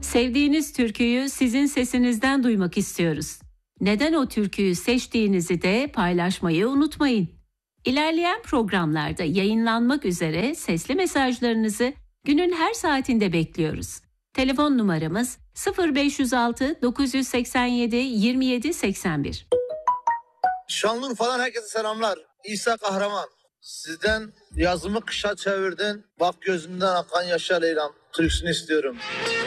Sevdiğiniz türküyü sizin sesinizden duymak istiyoruz. Neden o türküyü seçtiğinizi de paylaşmayı unutmayın. İlerleyen programlarda yayınlanmak üzere sesli mesajlarınızı günün her saatinde bekliyoruz. Telefon numaramız 0506 987 27 81. Şanlıurfa'dan herkese selamlar. İsa Kahraman. Sizden yazımı kışa çevirdin. Bak gözümden akan yaşa Leyla'm. Türküsünü istiyorum.